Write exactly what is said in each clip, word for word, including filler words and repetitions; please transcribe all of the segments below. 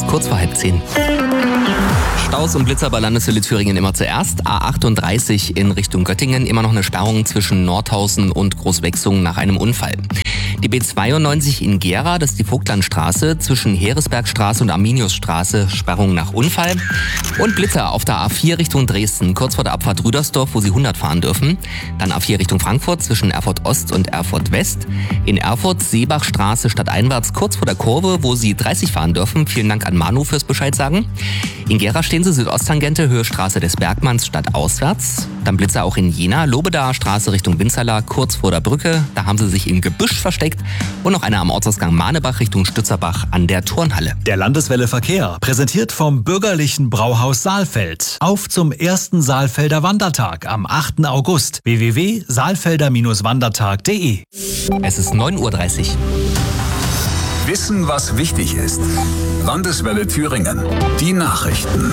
kurz vor halb zehn. Staus und Blitzer bei Landeswelle Thüringen immer zuerst. A achtunddreißig in Richtung Göttingen, immer noch eine Sperrung zwischen Nordhausen und Großwechsung nach einem Unfall. Die B zweiundneunzig in Gera, das ist die Vogtlandstraße, zwischen Heeresbergstraße und Arminiusstraße, Sperrung nach Unfall. Und Blitzer auf der A vier Richtung Dresden, kurz vor der Abfahrt Rüdersdorf, wo Sie hundert fahren dürfen. Dann A vier Richtung Frankfurt zwischen Erfurt Ost und Erfurt West. In Erfurt Seebachstraße stadteinwärts, kurz vor der Kurve, wo Sie dreißig fahren dürfen. Vielen Dank an Manu fürs Bescheid sagen. In Gera stehen Sie Südosttangente, Höhe Straße des Bergmanns, stadtauswärts. Dann Blitzer auch in Jena, Lobedaer Straße Richtung Winzerla, kurz vor der Brücke. Da haben Sie sich im Gebüsch versteckt. Und noch einer am Ortsausgang Manebach Richtung Stützerbach an der Turnhalle. Der Landeswelle Verkehr, präsentiert vom bürgerlichen Brauhaus Saalfeld. Auf zum ersten Saalfelder Wandertag am achten August. w w w punkt saalfelder wandertag punkt d e. Es ist neun Uhr dreißig. Wissen, was wichtig ist. Landeswelle Thüringen. Die Nachrichten.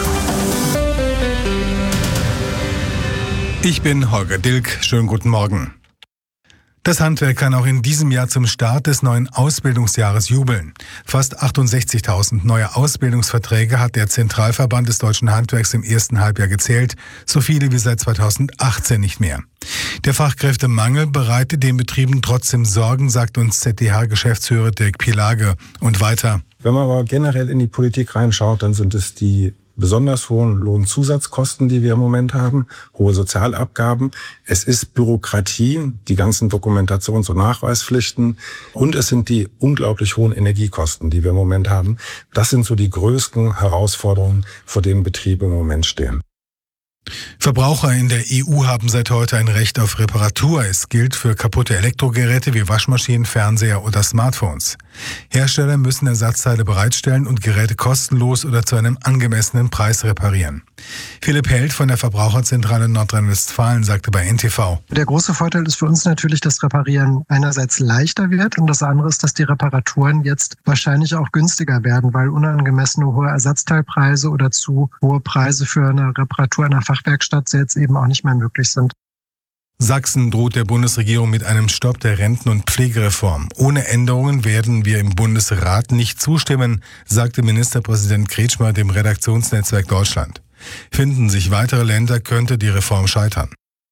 Ich bin Holger Dilk. Schönen guten Morgen. Das Handwerk kann auch in diesem Jahr zum Start des neuen Ausbildungsjahres jubeln. Fast achtundsechzigtausend neue Ausbildungsverträge hat der Zentralverband des deutschen Handwerks im ersten Halbjahr gezählt, so viele wie seit zweitausendachtzehn nicht mehr. Der Fachkräftemangel bereitet den Betrieben trotzdem Sorgen, sagt uns Z D H-Geschäftsführer Dirk Pielage. Und weiter. Wenn man aber generell in die Politik reinschaut, dann sind es die besonders hohen Lohnzusatzkosten, die wir im Moment haben, hohe Sozialabgaben. Es ist Bürokratie, die ganzen Dokumentations- und Nachweispflichten. Und es sind die unglaublich hohen Energiekosten, die wir im Moment haben. Das sind so die größten Herausforderungen, vor denen Betriebe im Moment stehen. Verbraucher in der E U haben seit heute ein Recht auf Reparatur. Es gilt für kaputte Elektrogeräte wie Waschmaschinen, Fernseher oder Smartphones. Hersteller müssen Ersatzteile bereitstellen und Geräte kostenlos oder zu einem angemessenen Preis reparieren. Philipp Held von der Verbraucherzentrale Nordrhein-Westfalen sagte bei N T V. Der große Vorteil ist für uns natürlich, dass Reparieren einerseits leichter wird und das andere ist, dass die Reparaturen jetzt wahrscheinlich auch günstiger werden, weil unangemessene hohe Ersatzteilpreise oder zu hohe Preise für eine Reparatur einer Fachwerkstatt jetzt eben auch nicht mehr möglich sind. Sachsen droht der Bundesregierung mit einem Stopp der Renten- und Pflegereform. Ohne Änderungen werden wir im Bundesrat nicht zustimmen, sagte Ministerpräsident Kretschmer dem Redaktionsnetzwerk Deutschland. Finden sich weitere Länder, könnte die Reform scheitern.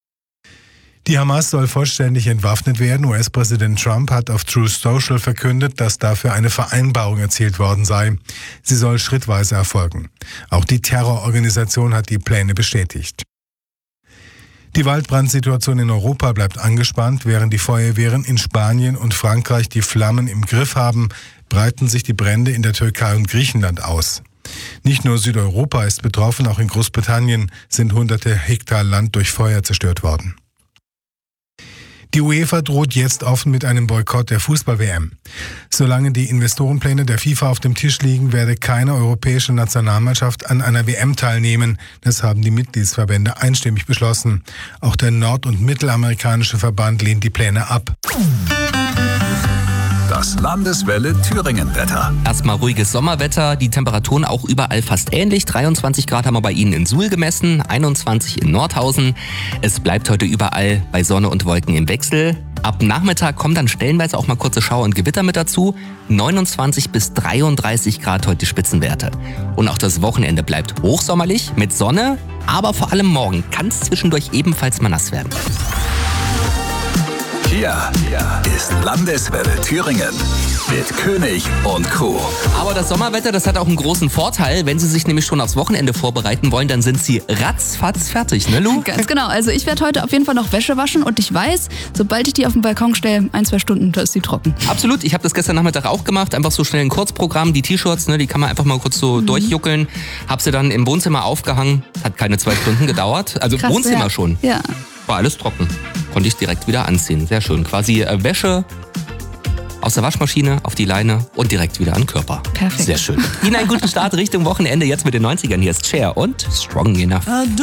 Die Hamas soll vollständig entwaffnet werden. U S-Präsident Trump hat auf Truth Social verkündet, dass dafür eine Vereinbarung erzielt worden sei. Sie soll schrittweise erfolgen. Auch die Terrororganisation hat die Pläne bestätigt. Die Waldbrandsituation in Europa bleibt angespannt. Während die Feuerwehren in Spanien und Frankreich die Flammen im Griff haben, breiten sich die Brände in der Türkei und Griechenland aus. Nicht nur Südeuropa ist betroffen, auch in Großbritannien sind hunderte Hektar Land durch Feuer zerstört worden. Die UEFA droht jetzt offen mit einem Boykott der Fußball-W M. Solange die Investorenpläne der FIFA auf dem Tisch liegen, werde keine europäische Nationalmannschaft an einer W M teilnehmen. Das haben die Mitgliedsverbände einstimmig beschlossen. Auch der nord- und mittelamerikanische Verband lehnt die Pläne ab. Das Landeswelle Thüringen-Wetter. Erstmal ruhiges Sommerwetter, die Temperaturen auch überall fast ähnlich. dreiundzwanzig Grad haben wir bei Ihnen in Suhl gemessen, einundzwanzig in Nordhausen. Es bleibt heute überall bei Sonne und Wolken im Wechsel. Ab Nachmittag kommen dann stellenweise auch mal kurze Schauer und Gewitter mit dazu. neunundzwanzig bis dreiunddreißig Grad heute die Spitzenwerte. Und auch das Wochenende bleibt hochsommerlich mit Sonne, aber vor allem morgen kann es zwischendurch ebenfalls mal nass werden. Hier ist Landeswelle Thüringen mit König und Crew. Aber das Sommerwetter, das hat auch einen großen Vorteil. Wenn Sie sich nämlich schon aufs Wochenende vorbereiten wollen, dann sind Sie ratzfatz fertig, ne Lu? Ganz genau. Also ich werde heute auf jeden Fall noch Wäsche waschen und ich weiß, sobald ich die auf den Balkon stelle, ein, zwei Stunden, da ist sie trocken. Absolut. Ich habe das gestern Nachmittag auch gemacht. Einfach so schnell ein Kurzprogramm. Die T-Shirts, ne, die kann man einfach mal kurz so mhm. durchjuckeln. Hab sie dann im Wohnzimmer aufgehangen. Hat keine zwei Stunden gedauert. Also Krass, Wohnzimmer ja. schon. Ja. War alles trocken. Konnte ich direkt wieder anziehen. Sehr schön. Quasi äh, Wäsche aus der Waschmaschine auf die Leine und direkt wieder an den Körper. Perfekt. Sehr schön. Ihnen einen guten Start Richtung Wochenende. Jetzt mit den neunzigern. Hier ist Cher und Strong Enough.